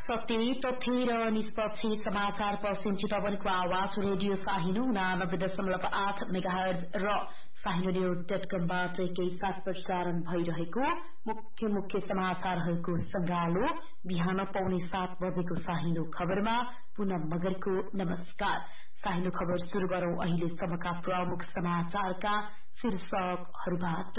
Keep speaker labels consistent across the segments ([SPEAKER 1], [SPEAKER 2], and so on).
[SPEAKER 1] सत्य तथ्य र निष्पक्ष समाचार पश्चिम चितवनको आवाज रेडियो साहिनो 89.8 मेगाहर्ज र साहिनो.com एकैसाथ प्रसारण भइरहेको मुख्य समाचारहरूको संगालो बिहान 6:45 बजेको साहिनो खबरमा पुनः मगरको नमस्कार। साहिनो खबर शुरू गरौं अहिलेसम्मका प्रमुख समाचारका शीर्षकहरूबाट।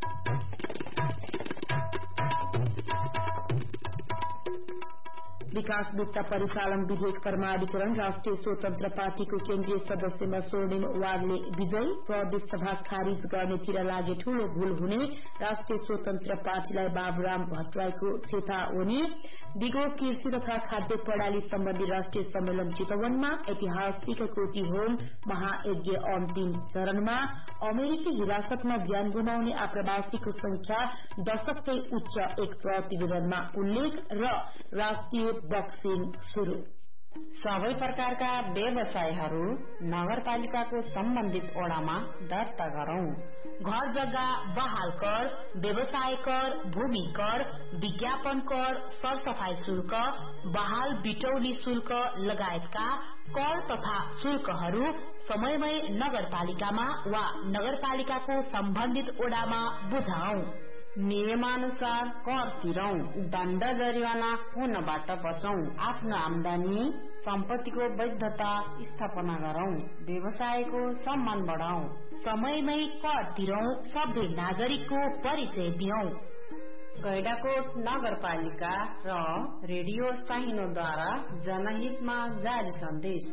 [SPEAKER 1] विकास वित्त परिचालन विधेयक प्रमाणीकरण राष्ट्रिय स्वतन्त्र पार्टीको केन्द्रीय सदस्यमा स्वर्णिम वागले विजय। प्रदेश सभा खारिज गर्नेतिर लागे ठूलो भूल हुने राष्ट्रिय स्वतन्त्र पार्टीलाई बाबुराम भट्टराईको चेतावनी। दिगो कृषि तथा खाद्य प्रणाली सम्बन्धी राष्ट्रिय सम्मेलन चितवनमा। ऐतिहासिक कोटी होम महायज्ञ अन्तिम चरणमा। अमेरिकी हिरासतमा ज्यान गुमाउने आप्रवासीको संख्या दशककै उच्च एक प्रतिवेदनमा उल्लेख र राष्ट्रिय बक्सिङ शुरू।
[SPEAKER 2] सबै प्रकारका व्यवसायहरू नगरपालिकाको सम्बन्धित ओडामा दर्ता गरौं।
[SPEAKER 1] घर जग्गा बहाल कर, व्यवसाय कर, भूमि कर, विज्ञापन कर, सरसफाई शुल्क, बहाल बिटौली शुल्क लगायतका कर तथा शुल्कहरू समयमै नगरपालिकामा वा नगरपालिकाको सम्बन्धित ओडामा बुझाऊ।
[SPEAKER 2] नियमानुसार कर तिरौं, दण्ड जरिवाना हुनबाट बचौं। आफ्नो आमदानी सम्पत्तिको वैधता स्थापना गरौं। व्यवसायको सम्मान बढ़ाऊ।
[SPEAKER 1] समयमै कर तिरौं, सभ्य नागरिकको परिचय दियौं।
[SPEAKER 2] गैंडाकोट नगरपालिका र रेडियो साहिनोद्वारा जनहितमा जारी सन्देश।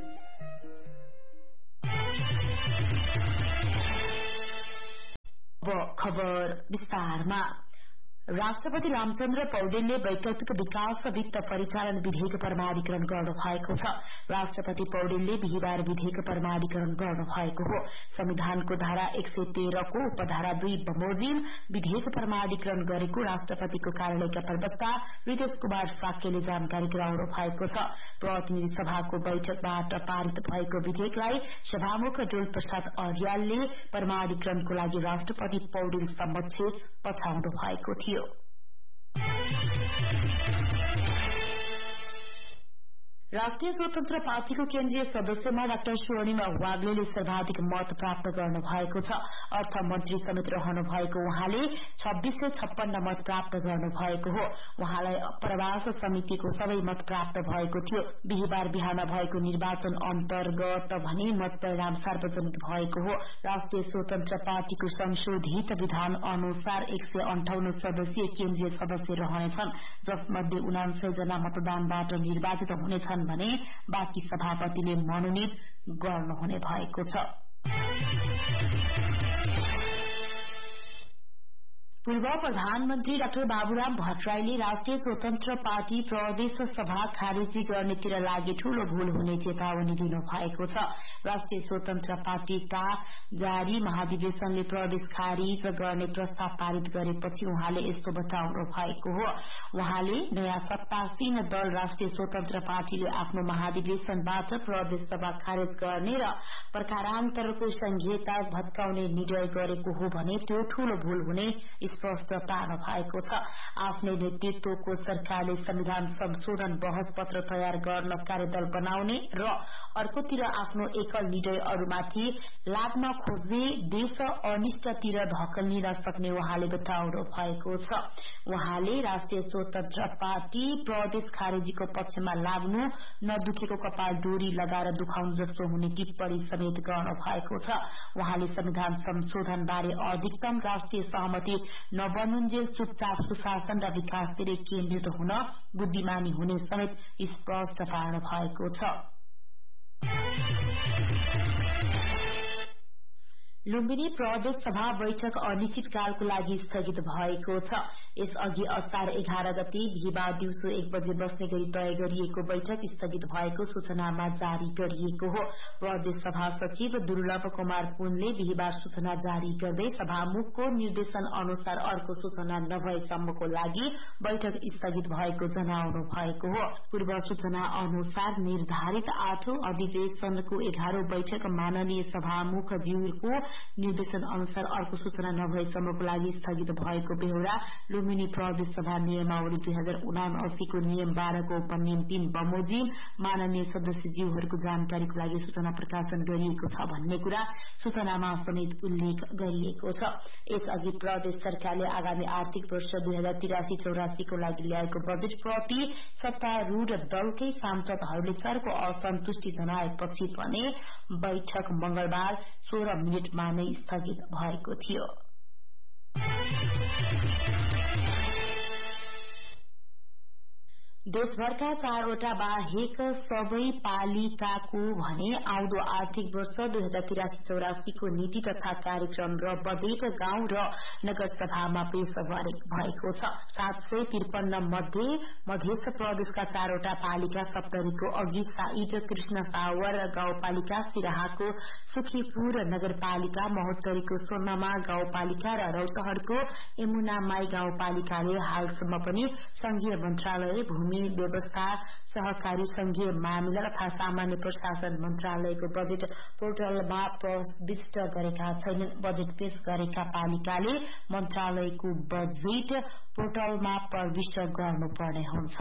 [SPEAKER 1] खबर विस्तारमा। राष्ट्रपति रामचन्द्र पौडेलले वैकल्पिक विकास वित्त परिचालन विधेयक प्रमाणीकरण गर्नु भएको छ। राष्ट्रपति पौडेलले बिहिबार विधेयक प्रमाणीकरण गर्नु भएको हो। संविधानको धारा 113 को उपधारा 2 बमोजिम विधेयक प्रमाणीकरण गरेको राष्ट्रपतिको कार्यालयका प्रवक्ता रितेश कुमार साक्यले जानकारी गराउनु भएको छ। प्रतिनिधि सभाको बैठकबाट पारित भएको विधेयकलाई सभामुख डोल प्रसाद अर्यालले प्रमाणीकरणको लागि राष्ट्रपति पौडेल समक्ष पठाउनु भएको थियो। राष्ट्रिय स्वतन्त्र पार्टीको केन्द्रीय सदस्यमा डाक्टर स्वर्णिम वाग्लेले सर्वाधिक मत प्राप्त गर्नु भएको छ। अर्थमन्त्री समेत रहनु भएको उहाँले 2656 मत प्राप्त गर्नु भएको हो। उहाँलाई प्रवास समितिको सबै मत प्राप्त भएको थियो। बिहिबार बिहान भएको निर्वाचन अन्तर्गत भने मत परिणाम सार्वजनिक भएको हो। राष्ट्रिय स्वतन्त्र पार्टीको संशोधित विधान अनुसार 158 सदस्यीय केन्द्रीय सदस्य रहनेछन्, जसमध्ये 99 जना मतदानबाट निर्वाचित हुनेछन् भने बाँकी सभापतिले मनोनित गर्नुहुने भएको छ। पूर्व प्रधानमन्त्री डाक्टर बाबुराम भट्टराईले राष्ट्रिय स्वतन्त्र पार्टी प्रदेश सभा खारेजी गर्नेतिर लागे ठूलो भूल हुने चेतावनी दिनु भएको छ। राष्ट्रिय स्वतन्त्र पार्टीका जारी महाधिवेशनले प्रदेश खारिज गर्ने प्रस्ताव पारित गरेपछि उहाँले यस्तो बताउनु भएको हो। उहाँले नयाँ सत्तासीन दल राष्ट्रिय स्वतन्त्र पार्टीले आफ्नो महाधिवेशनबाट प्रदेश सभा खारेज गर्ने र प्रकारान्तरको संघीयता भत्काउने निर्णय गरेको हो भने त्यो ठूलो भूल हुने स्पष्ट पार्नु भएको छ। आफ्नै नेतृत्वको सरकारले संविधान संशोधन बहस पत्र तयार गर्न कार्यदल बनाउने र अर्कोतिर आफ्नो एकल निर्णयहरूमाथि लाग्न खोज्ने देश अनिष्टतिर धकेल्न सक्ने उहाँले बताउनु भएको छ। उहाँले राष्ट्रिय स्वतन्त्र पार्टी प्रदेश खारेजीको पक्षमा लाग्नु नदुखेको कपाल डोरी लगाएर दुखाउनु जस्तो हुने टिप्पणी समेत गर्नु भएको छ। उहाँले संविधान संशोधन बारे अधिकतम राष्ट्रिय सहमति नबनुन्जेल चुपचाप सुशासन र विकासतिर केन्द्रित हुन बुद्धिमानी हुने समेत स्पष्ट पार्नु भएको छ। लुम्बिनी प्रदेश सभा बैठक अनिश्चितकालको लागि स्थगित भएको छ। यसअघि असार 11 गते बिहिबार दिउँसो 1 बजे बस्ने गरी तय गरिएको बैठक स्थगित भएको सूचनामा जारी गरिएको हो। प्रदेश सभा सचिव दुर्लभ कुमार पुनले बिहिबार सूचना जारी गर्दै सभामुखको निर्देशन अनुसार अर्को सूचना नभएसम्मको लागि बैठक स्थगित भएको जनाउनु भएको हो। पूर्व सूचना अनुसार निर्धारित 8औं अधिवेशनको 11औं बैठक माननीय सभामुख ज्यूको निर्देशन अनुसार अर्को सूचना नभएसम्मको लागि स्थगित भएको बेहोरा लुम्बिनी प्रदेश सभा नियमावली 2079 को नियम 12 को उपनियम 3 बमोजिम माननीय सदस्यज्यूहरूको जानकारीको लागि सूचना प्रकाशन गरिएको छ भन्ने कुरा सूचनामा समेत उल्लेख गरिएको छ। यसअघि प्रदेश सरकारले आगामी आर्थिक वर्ष 2083-84 को लागि ल्याएको बजेट प्रति सत्तारूढ़ दलकै सांसदहरूले चर्को असन्तुष्टि जनाएपछि भने बैठक मंगलबार 16 मिनेटमा नै स्थगित भएको थियो। देशभरका 4वटा बाहेक सबै पालिकाको भने आउँदो आर्थिक वर्ष 2083-84 को नीति तथा कार्यक्रम र बजेट गाउँ र नगरसभामा पेश भएको छ। 753 मध्ये मध्य प्रदेशका 4वटा पालिका सप्तरीको अघि साइट कृष्ण सावर गाउँपालिका, सिराहाको सुखीपुर नगरपालिका, महोत्तरीको सोनामा गाउँपालिका र रौतहटको यमुनामाई गाउँपालिकाले हालसम्म पनि संघीय मन्त्रालय भूमि व्यवस्था सहकारी संघीय मामिला तथा सामान्य प्रशासन मन्त्रालयको बजेट पोर्टलमा प्रविष्ट गरेका छैनन्। बजेट पेश गरेका पालिकाले मन्त्रालयको बजेट पोर्टलमा प्रविष्ट गर्नुपर्ने हुन्छ।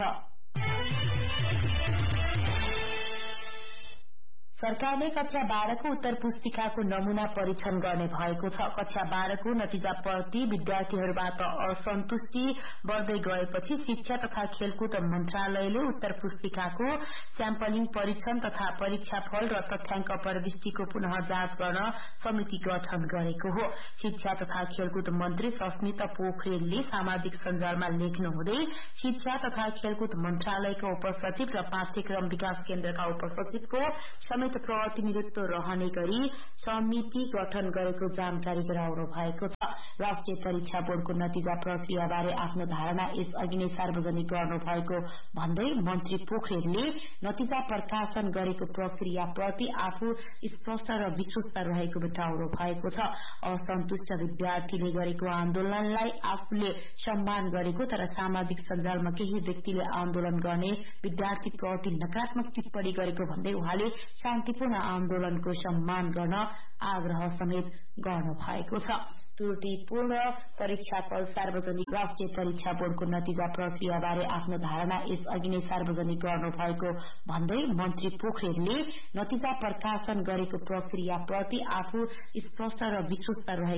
[SPEAKER 1] सरकारले कक्षा 12 को उत्तर पुस्तिकाको नमूना परीक्षण गर्ने भएको छ। कक्षा 12 को नतिजा प्रति विद्यार्थीहरूबाट असन्तुष्टि बढ्दै गएपछि शिक्षा तथा खेलकुद मन्त्रालयले उत्तर पुस्तिकाको स्याम्पलिङ परीक्षण तथा परीक्षाफल र तथ्याङ्क प्रविष्टिको पुनः जाँच गर्न समिति गठन गरेको हो। शिक्षा तथा खेलकुद मन्त्री सस्मिता पोखरेलले सामाजिक सञ्जालमा लेख्नुहुँदै शिक्षा तथा खेलकुद मन्त्रालयका उपसचिव र पाठ्यक्रम विकास केन्द्रका उपसचिवको प्रतिनिधित्व रहने गरी समिति गठन गरेको जानकारी गराउनु भएको छ। राष्ट्रिय परीक्षा बोर्डको नतिजा प्रक्रियाबारे आफ्नो धारणा यसअघि नै सार्वजनिक गर्नु भएको भन्दै मन्त्री पोखरेलले नतिजा प्रकाशन गरेको प्रक्रियाप्रति आफू स्पष्ट र विश्वस्त रहेको बताउनु भएको छ। असन्तुष्ट विद्यार्थीले गरेको आन्दोलनलाई आफूले सम्मान गरेको तर सामाजिक सञ्जालमा केही व्यक्तिले आन्दोलन गर्ने विद्यार्थीप्रति नकारात्मक टिप्पणी गरेको भन्दै उहाँले शान्तिपूर्ण आन्दोलनको सम्मान गर्न आग्रह समेत गर्नु भएको छ। त्रुटिपूर्ण परीक्षाफल सार्वजनिक राष्ट्रिय परीक्षा बोर्डको नतिजा प्रक्रियाबारे आफ्नो धारणा यसअघि नै सार्वजनिक गर्नु भएको भन्दै मन्त्री पोखरेलले नतिजा प्रकाशन गरेको प्रक्रियाप्रति आफू स्पष्ट र विश्वस्त रहेको